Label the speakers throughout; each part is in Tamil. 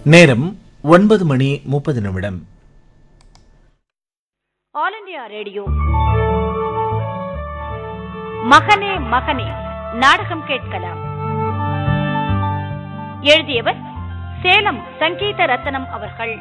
Speaker 1: நேரம் 9:30.
Speaker 2: ஆல் இண்டியா ரேடியோ மகனே மகனே நாடகம் கேட்கலாம். எழுதியவர் சேலம் சங்கீத ரத்னம் அவர்கள்.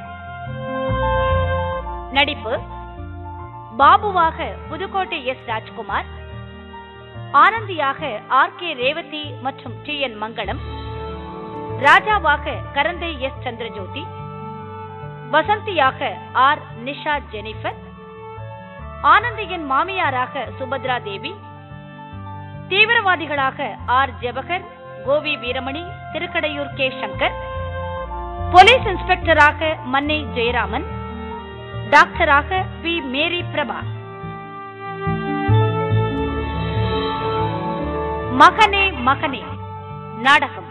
Speaker 2: நடிப்பு: பாபுவாக புதுக்கோட்டை எஸ். ராஜ்குமார், ஆனந்தியாக RK ரேவதி மற்றும் TN மங்களம், ராஜாவாக கரந்தை S. Chandrajothi, வசந்தியாக R. Nisha Jennifer, ஆனந்தியின் மாமியாராக Subhadra தேவி, தீவிரவாதிகளாக R. ஜெபகர், கோவி வீரமணி, திருக்கடையூர் K. சங்கர், போலீஸ் இன்ஸ்பெக்டராக மன்னை ஜெயராமன், டாக்டராக P. மேரி பிரபா. மகனே மகனே நாடகம்.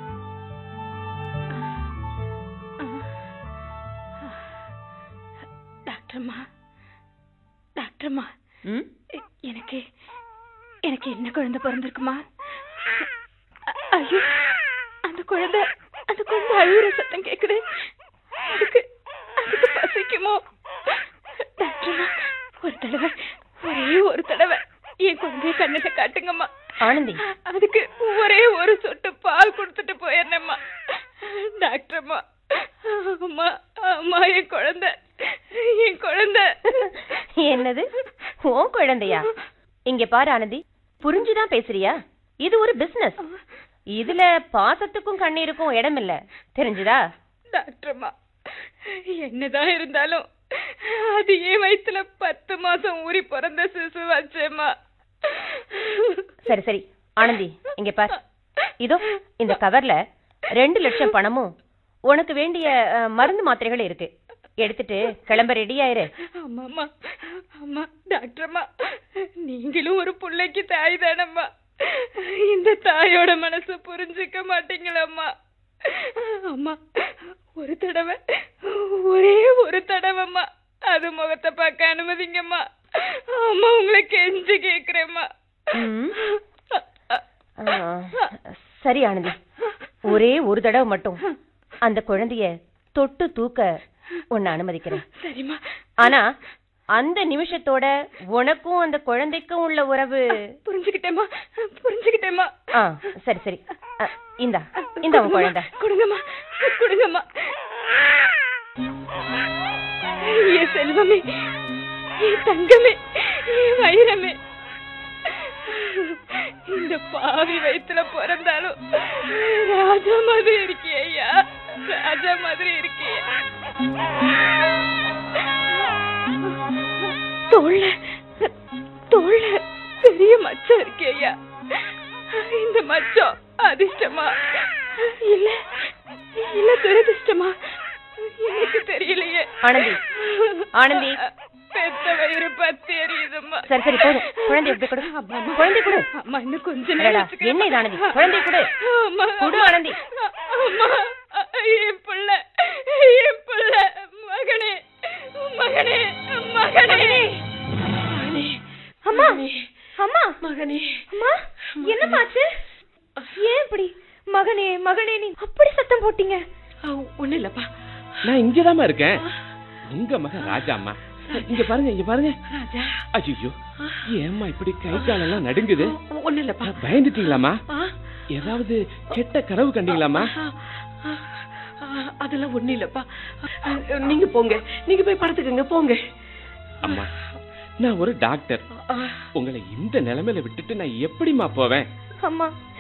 Speaker 3: டாக்டர்மா, எனக்கு என்ன குழந்தை பிறந்திருக்குமா? ஐயோ, அந்த குழந்தை அழுகுற சத்தம் கேக்குது. அதுக்கு பசிக்குமோ? டாக்டர்மா, ஒரே ஒரு தடவை என் குழந்தைய கண்ணுல காட்டுங்கம்மா.
Speaker 4: ஆனந்தி,
Speaker 3: அதுக்கு ஒரே ஒரு சொட்டு பால் கொடுத்துட்டு போயிடணும்மா. டாக்டர்மா, அம்மா அம்மா, என் குழந்தை.
Speaker 4: என்னது, உன் குழந்தையா? இங்க பாரு ஆனந்தி, புரிஞ்சுதான் பேசுறியா? இது ஒரு பிசினஸ். இதுல பாசத்துக்கும் கண்ணீருக்கும் இடம் இல்ல, தெரிஞ்சுதா?
Speaker 3: டாக்டர்மா, என்னதான் இருந்தாலும் அது என் வயித்துல 10 மாசம் ஊறி பிறந்த சிசு வச்சேம்மா.
Speaker 4: சரி ஆனந்தி, இங்க பாரு, இதோ இந்த கவர்ல 2 லட்சம் பணமும் உனக்கு வேண்டிய மருந்து மாத்திரைகள் இருக்கு. எடுத்துட்டு கிளம்ப ரெடி ஆயிரு.
Speaker 3: அம்மா, டாக்டர்மா, நீங்களும் ஒரு பிள்ளைக்கு தாய் தானம்மா. இந்த தாயோட மனசு புரிஞ்சுக்க மாட்டீங்களம்மா? அம்மா, ஒரே ஒரு தடவைம்மா அது முகத்தை பார்க்க அனுமதிங்கம்மா. அம்மா, உங்களை கெஞ்சி கேக்குறேம்மா.
Speaker 4: சரி ஆனந்தி, ஒரே ஒரு தடவை மட்டும் அந்த குழந்தைய தொட்டு தூக்க உன்னை அனுமதிக்கிறேன்.
Speaker 3: சரிம்மா.
Speaker 4: ஆனா அந்த நிமிஷத்தோட உனக்கும் அந்த குழந்தைக்கும் உள்ள உறவு
Speaker 3: புரிஞ்சுக்கிட்டேம்மா.
Speaker 4: சரி. இந்த உன் குழந்தை.
Speaker 3: கொடுங்கம்மா. என் செல்வமே, என் தங்கமே, என் வைரமே. இந்த பாவி வயித்துல பிறந்தாலும் ராஜா மாதிரி இருக்கியே ஐயா, ராஜா மாதிரி இருக்கியே. தோள்ல பெரிய மச்சம் இருக்கே ஐயா. இந்த மச்சம் அதிர்ஷ்டமா இல்ல துரதிர்ஷ்டமா எனக்கு தெரியலையே.
Speaker 4: ஆனந்தி,
Speaker 3: பெத்த வயிறு பத்தி எரியுதும்மா.
Speaker 4: சரி போதும், குழந்தை கொடு.
Speaker 3: அம்மா, இன்னும் கொஞ்ச
Speaker 4: நேரம். என்ன இது ஆனந்தி, குழந்தை கொடு ஆனந்தி.
Speaker 3: அம்மா, என் புள்ள, மகனே. அம்மா, மகனே. அம்மா, என்னமாச்சு? ஏன் இப்படி மகனே நீ அப்படி சத்தம் போட்டீங்க? ஒண்ணு இல்லப்பா,
Speaker 5: நான் இங்கதாம்மா இருக்கேன். உங்க மகன் ராஜாம்மா. இங்க பாருங்க.
Speaker 3: ராஜா.
Speaker 5: ஐயோ, ஏம்மா இப்படி கை காலெல்லாம் நடுங்குது?
Speaker 3: ஒண்ணு இல்லப்பா.
Speaker 5: பயந்துட்டீங்களாமா? ஏதாவது கெட்ட கனவு கண்டீங்களாமா?
Speaker 3: அதெல்லாம் ஒண்ணு இல்லப்பா. நீங்க போங்க, நீங்க போய் படுத்துக்கங்க, போங்க.
Speaker 5: அம்மா, நான் ஒரு டாக்டர். உங்களை இந்த நிலைமையில விட்டுட்டு நான் எப்படிமா போவேன்?
Speaker 3: அம்மா,